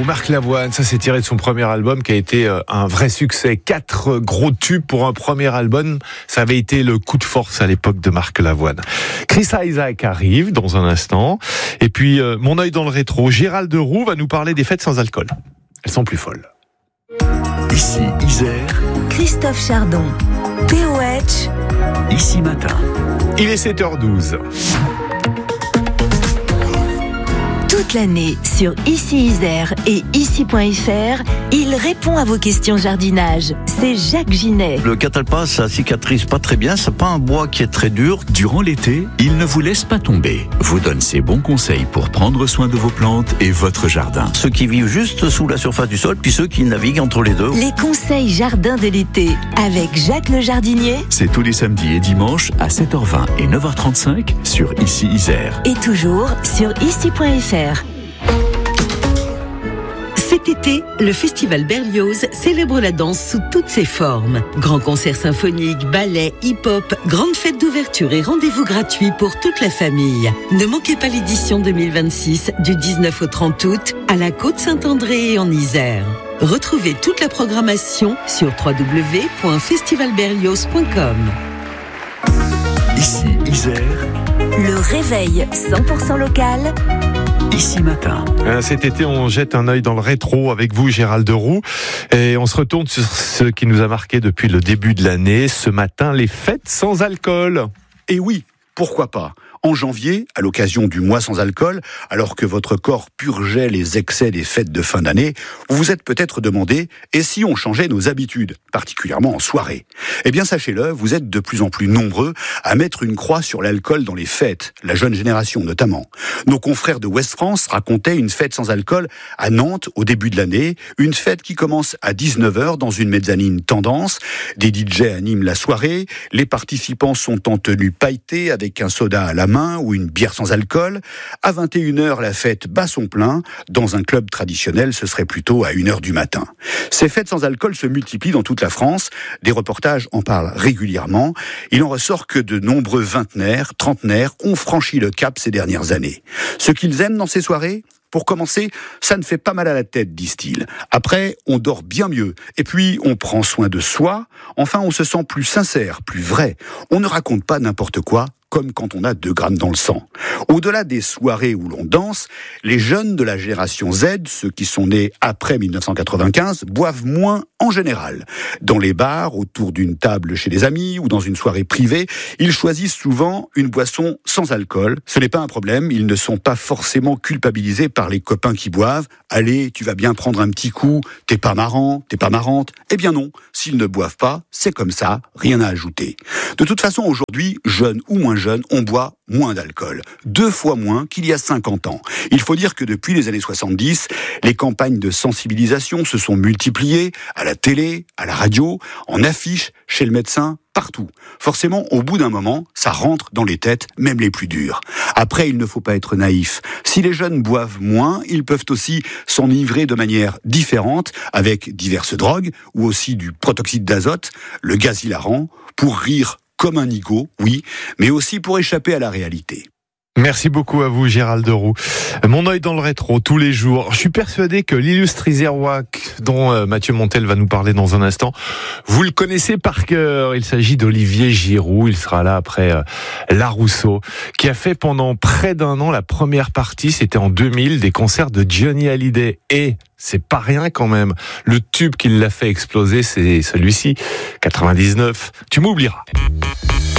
Marc Lavoine, ça c'est tiré de son premier album qui a été un vrai succès. 4 gros tubes pour un premier album, ça avait été le coup de force à l'époque de Marc Lavoine. Chris Isaak arrive dans un instant, et puis mon œil dans le rétro, Gérald Deroux va nous parler des fêtes sans alcool. Elles sont plus folles. Ici Isère, Christophe Chardon, TOH, Ici Matin. Il est 7h12. Toute l'année sur Ici Isère et Ici.fr, il répond à vos questions jardinage. C'est Jacques Ginet. Le catalpa, ça cicatrise pas très bien, c'est pas un bois qui est très dur. Durant l'été, il ne vous laisse pas tomber. Vous donne ses bons conseils pour prendre soin de vos plantes et votre jardin. Ceux qui vivent juste sous la surface du sol, puis ceux qui naviguent entre les deux. Les conseils jardin de l'été avec Jacques le jardinier. C'est tous les samedis et dimanches à 7h20 et 9h35 sur Ici Isère. Et toujours sur Ici.fr. Cet été, le Festival Berlioz célèbre la danse sous toutes ses formes. Grands concerts symphoniques, ballets, hip-hop, grandes fêtes d'ouverture et rendez-vous gratuits pour toute la famille. Ne manquez pas l'édition 2026 du 19 au 30 août à la Côte-Saint-André et en Isère. Retrouvez toute la programmation sur www.festivalberlioz.com. Ici Isère, Le réveil 100% local. Ici Matin. Cet été, on jette un œil dans le rétro avec vous, Gérald Deroux, et on se retourne sur ce qui nous a marqué depuis le début de l'année. Ce matin, les fêtes sans alcool. Et oui, pourquoi pas ? En janvier, à l'occasion du mois sans alcool, alors que votre corps purgeait les excès des fêtes de fin d'année, vous vous êtes peut-être demandé « et si on changeait nos habitudes, particulièrement en soirée ?» Eh bien, sachez-le, vous êtes de plus en plus nombreux à mettre une croix sur l'alcool dans les fêtes, la jeune génération notamment. Nos confrères de Ouest France racontaient une fête sans alcool à Nantes au début de l'année, une fête qui commence à 19h dans une mezzanine tendance. Des DJ animent la soirée, les participants sont en tenue pailletée avec un soda à la main ou une bière sans alcool. À 21h, la fête bat son plein. Dans un club traditionnel, ce serait plutôt à 1h du matin. Ces fêtes sans alcool se multiplient dans toute la France. Des reportages en parlent régulièrement. Il en ressort que de nombreux vingtenaires, trentenaires ont franchi le cap ces dernières années. Ce qu'ils aiment dans ces soirées ? Pour commencer, ça ne fait pas mal à la tête, disent-ils. Après, on dort bien mieux. Et puis, on prend soin de soi. Enfin, on se sent plus sincère, plus vrai. On ne raconte pas n'importe quoi, comme quand on a 2 grammes dans le sang. Au-delà des soirées où l'on danse, les jeunes de la génération Z, ceux qui sont nés après 1995, boivent moins en général. Dans les bars, autour d'une table chez des amis ou dans une soirée privée, ils choisissent souvent une boisson sans alcool. Ce n'est pas un problème, ils ne sont pas forcément culpabilisés par les copains qui boivent. Allez, tu vas bien prendre un petit coup, t'es pas marrant, t'es pas marrante. Eh bien non, s'ils ne boivent pas, c'est comme ça, rien à ajouter. De toute façon, aujourd'hui, jeunes ou moins jeunes, on boit moins d'alcool. 2 fois moins qu'il y a 50 ans. Il faut dire que depuis les années 70, les campagnes de sensibilisation se sont multipliées à la télé, à la radio, en affiches, chez le médecin, partout. Forcément, au bout d'un moment, ça rentre dans les têtes, même les plus dures. Après, il ne faut pas être naïf. Si les jeunes boivent moins, ils peuvent aussi s'enivrer de manière différente, avec diverses drogues, ou aussi du protoxyde d'azote, le gaz hilarant, pour rire comme un nigo, oui, mais aussi pour échapper à la réalité. Merci beaucoup à vous, Gérald Deroux. Mon œil dans le rétro, tous les jours. Je suis persuadé que l'illustre isérois dont Mathieu Montel va nous parler dans un instant, vous le connaissez par cœur. Il s'agit d'Olivier Giroud. Il sera là après Larousseau, qui a fait pendant près d'1 an la première partie, c'était en 2000, des concerts de Johnny Hallyday. Et c'est pas rien quand même. Le tube qui l'a fait exploser, c'est celui-ci, 99. Tu m'oublieras.